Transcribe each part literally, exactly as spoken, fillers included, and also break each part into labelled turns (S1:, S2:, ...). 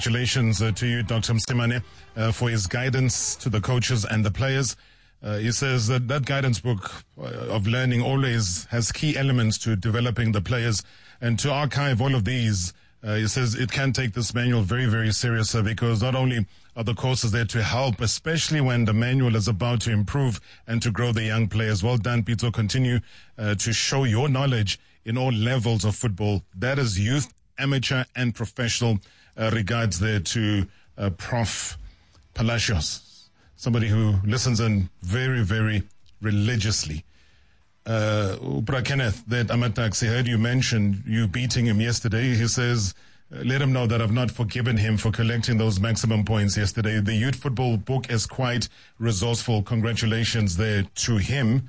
S1: Congratulations uh, to you, Doctor Msimane, uh, for his guidance to the coaches and the players. Uh, he says that that guidance book uh, of learning always has key elements to developing the players, and to archive all of these, uh, he says it can take this manual very, very serious uh, because not only are the courses there to help, especially when the manual is about to improve and to grow the young players. Well done, Pito. Continue uh, to show your knowledge in all levels of football. That is youth, amateur, and professional. Uh, regards there to uh, Prof Palacios, somebody who listens in very, very religiously. Uh, Upra Kenneth, that Amatax, he heard you mention you beating him yesterday. He says, uh, let him know that I've not forgiven him for collecting those maximum points yesterday. The youth football book is quite resourceful. Congratulations there to him.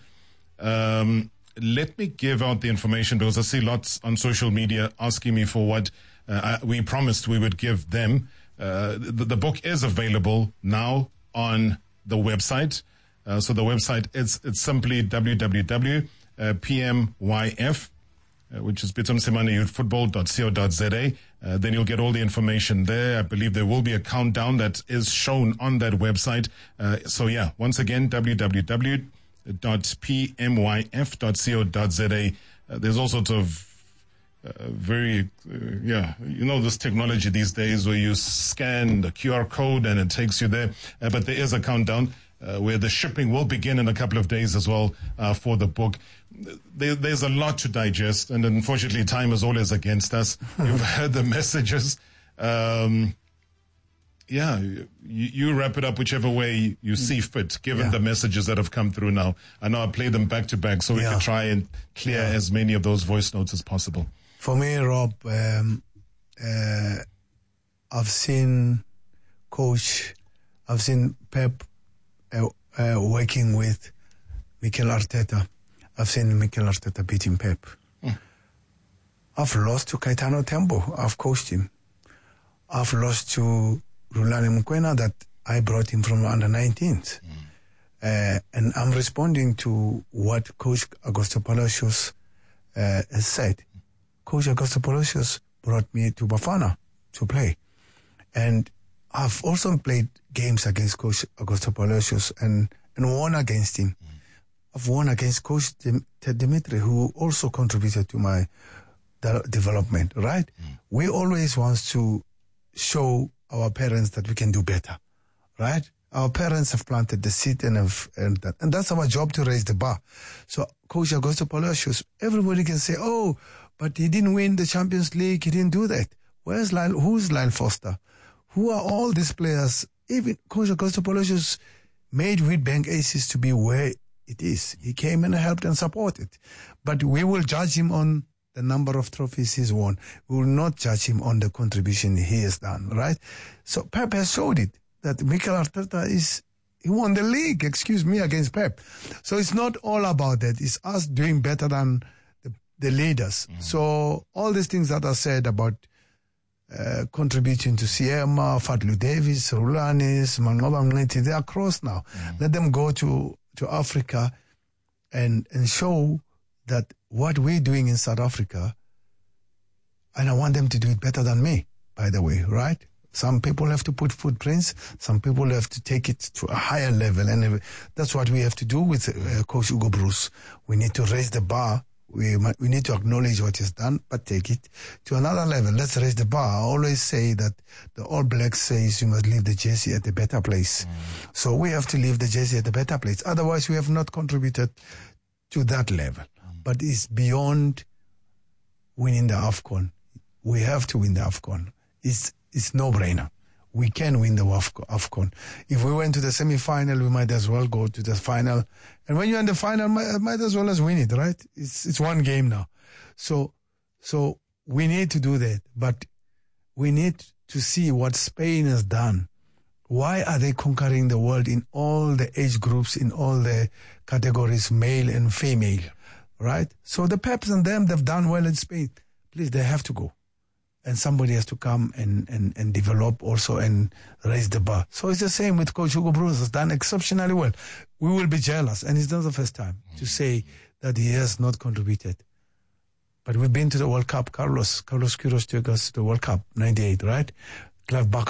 S1: Um, let me give out the information because I see lots on social media asking me for what Uh, we promised we would give them. Uh, the, the book is available now on the website. Uh, so the website is it's simply w w w dot p m y f, uh, which is Pito Msimane youth football dot co dot z a. Uh, then you'll get all the information there. I believe there will be a countdown that is shown on that website. Uh, so yeah, once again, w w w dot p m y f dot co dot z a. Uh, there's all sorts of Uh, very, uh, yeah, you know, this technology these days where you scan the Q R code and it takes you there. Uh, but there is a countdown uh, where the shipping will begin in a couple of days as well uh, for the book. There, there's a lot to digest, and unfortunately, time is always against us. You've heard the messages. Um, yeah, you, you wrap it up whichever way you see fit, given yeah. the messages that have come through now. I know I play them back to back so we yeah. can try and clear yeah. as many of those voice notes as possible.
S2: For me, Rob, um, uh, I've seen Coach, I've seen Pep uh, uh, working with Mikel Arteta. I've seen Mikel Arteta beating Pep. Mm. I've lost to Caetano Tembo. I've coached him. I've lost to Rulani Mukwena that I brought him from under nineteens. Mm. Uh, and I'm responding to what Coach Augusto Palacios uh, has said. Coach Augusto Palacios brought me to Bafana to play. And I've also played games against Coach Augusto Palacios and, and won against him. Mm. I've won against Coach Ted Dimitri, who also contributed to my de- development, right? Mm. We always want to show our parents that we can do better, right? Our parents have planted the seed and have, and, that, and that's our job to raise the bar. So Coach Augusto Palacios, everybody can say, oh, but he didn't win the Champions League. He didn't do that. Where's Lyle? Who's Lyle Foster? Who are all these players? Even Coach Augusto Palacios made Wheatbank Aces to be where it is. He came and helped and supported. But we will judge him on the number of trophies he's won. We will not judge him on the contribution he has done, right? So Pep has showed it, that Mikel Arteta is, he won the league, excuse me, against Pep. So it's not all about that. It's us doing better than the, the leaders. Mm-hmm. So all these things that are said about uh, contributing to Siema, Fadlu Davis, Rulanis, Mangoba Mneti, they are crossed now. Mm-hmm. Let them go to, to Africa and, and show that what we're doing in South Africa, and I want them to do it better than me, by the way, right? Some people have to put footprints. Some people have to take it to a higher level. And that's what we have to do with uh, Coach Hugo Broos. We need to raise the bar. We we need to acknowledge what is done, but take it to another level. Let's raise the bar. I always say that the All Blacks says you must leave the jersey at a better place. Mm. So we have to leave the jersey at a better place. Otherwise, we have not contributed to that level. Mm. But it's beyond winning the AFCON. We have to win the AFCON. It's It's no-brainer. We can win the AFCON. If we went to the semi-final, we might as well go to the final. And when you're in the final, might, might as well as win it, right? It's it's one game now. So so we need to do that. But we need to see what Spain has done. Why are they conquering the world in all the age groups, in all the categories, male and female, right? So the Peps and them, they've done well in Spain. Please, they have to go. And somebody has to come and, and, and develop also and raise the bar. So it's the same with Coach Hugo Broos. Has done exceptionally well. We will be jealous, and it's not the first time to say that he has not contributed. But we've been to the World Cup. Carlos Carlos Queiroz took us to the World Cup, ninety-eight, right? Clive Barker